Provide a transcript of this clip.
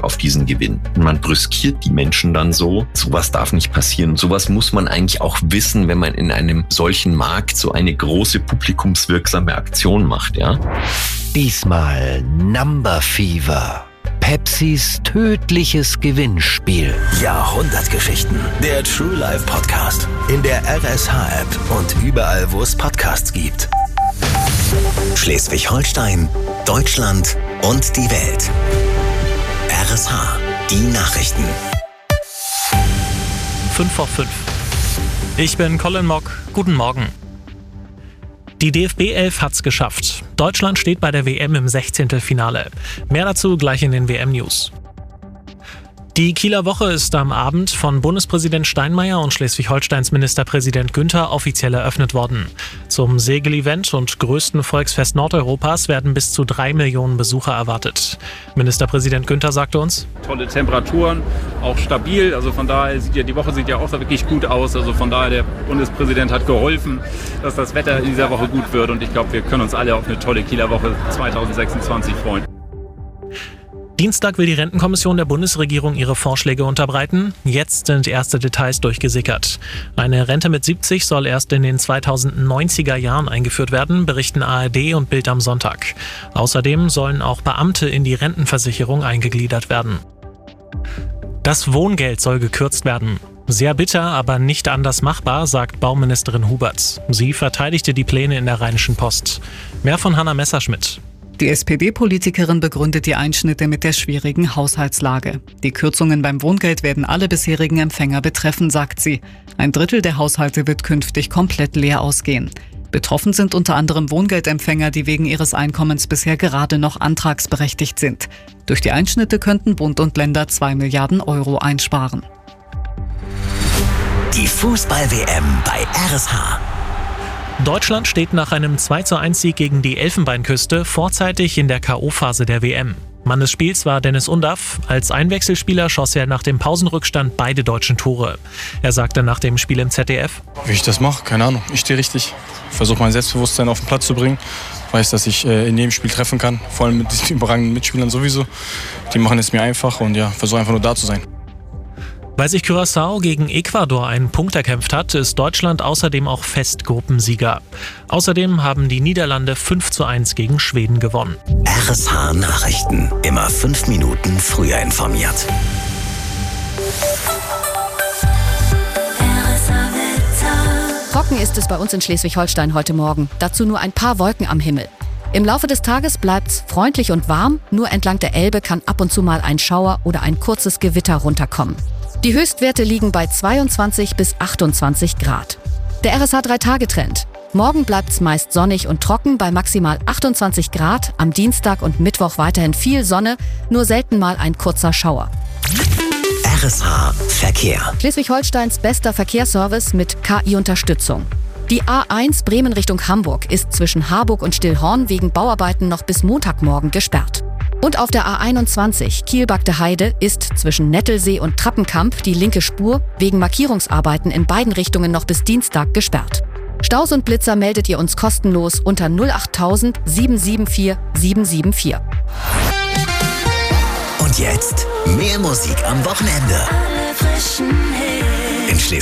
auf diesen Gewinn. Und man brüskiert die Menschen dann so. Sowas darf nicht passieren. Sowas muss man eigentlich auch wissen, wenn man in einem solchen Markt so eine große publikumswirksame Aktion macht, ja. Diesmal Number Fever. Pepsis tödliches Gewinnspiel. Jahrhundertgeschichten. Der True Life Podcast. In der RSH-App und überall, wo es Podcasts gibt. Schleswig-Holstein, Deutschland und die Welt. RSH, die Nachrichten. 5:05. Ich bin Colin Mock. Guten Morgen. Die DFB-11 hat's geschafft. Deutschland steht bei der WM im 16. Finale. Mehr dazu gleich in den WM-News. Die Kieler Woche ist am Abend von Bundespräsident Steinmeier und Schleswig-Holsteins Ministerpräsident Günther offiziell eröffnet worden. Zum Segelevent und größten Volksfest Nordeuropas werden bis zu 3 Millionen Besucher erwartet. Ministerpräsident Günther sagte uns: Tolle Temperaturen, auch stabil. Also von daher die Woche sieht ja auch wirklich gut aus. Also von daher, der Bundespräsident hat geholfen, dass das Wetter in dieser Woche gut wird. Und ich glaube, wir können uns alle auf eine tolle Kieler Woche 2026 freuen. Dienstag will die Rentenkommission der Bundesregierung ihre Vorschläge unterbreiten. Jetzt sind erste Details durchgesickert. Eine Rente mit 70 soll erst in den 2090er Jahren eingeführt werden, berichten ARD und Bild am Sonntag. Außerdem sollen auch Beamte in die Rentenversicherung eingegliedert werden. Das Wohngeld soll gekürzt werden. Sehr bitter, aber nicht anders machbar, sagt Bauministerin Huberts. Sie verteidigte die Pläne in der Rheinischen Post. Mehr von Hanna Messerschmidt. Die SPD-Politikerin begründet die Einschnitte mit der schwierigen Haushaltslage. Die Kürzungen beim Wohngeld werden alle bisherigen Empfänger betreffen, sagt sie. 1/3 der Haushalte wird künftig komplett leer ausgehen. Betroffen sind unter anderem Wohngeldempfänger, die wegen ihres Einkommens bisher gerade noch antragsberechtigt sind. Durch die Einschnitte könnten Bund und Länder 2 Milliarden Euro einsparen. Die Fußball-WM bei RSH. Deutschland steht nach einem 2:1-Sieg gegen die Elfenbeinküste vorzeitig in der K.O.-Phase der WM. Mann des Spiels war Dennis Undaff. Als Einwechselspieler schoss er nach dem Pausenrückstand beide deutschen Tore. Er sagte nach dem Spiel im ZDF: Wie ich das mache, keine Ahnung. Ich stehe richtig. Versuche mein Selbstbewusstsein auf den Platz zu bringen. Weiß, dass ich in jedem Spiel treffen kann. Vor allem mit diesen überragenden Mitspielern sowieso. Die machen es mir einfach und ja, versuche einfach nur da zu sein. Weil sich Curaçao gegen Ecuador einen Punkt erkämpft hat, ist Deutschland außerdem auch fest Gruppensieger. Außerdem haben die Niederlande 5:1 gegen Schweden gewonnen. RSH Nachrichten. Immer 5 Minuten früher informiert. Trocken ist es bei uns in Schleswig-Holstein heute Morgen. Dazu nur ein paar Wolken am Himmel. Im Laufe des Tages bleibt's freundlich und warm. Nur entlang der Elbe kann ab und zu mal ein Schauer oder ein kurzes Gewitter runterkommen. Die Höchstwerte liegen bei 22 bis 28 Grad. Der RSH 3-Tage-Trend. Morgen bleibt's meist sonnig und trocken bei maximal 28 Grad. Am Dienstag und Mittwoch weiterhin viel Sonne, nur selten mal ein kurzer Schauer. RSH Verkehr. Schleswig-Holsteins bester Verkehrsservice mit KI-Unterstützung. Die A1 Bremen Richtung Hamburg ist zwischen Harburg und Stillhorn wegen Bauarbeiten noch bis Montagmorgen gesperrt. Und auf der A21 Kiel-Bagde Heide ist zwischen Nettelsee und Trappenkamp die linke Spur wegen Markierungsarbeiten in beiden Richtungen noch bis Dienstag gesperrt. Staus und Blitzer meldet ihr uns kostenlos unter 08000 774 774. Und jetzt mehr Musik am Wochenende. In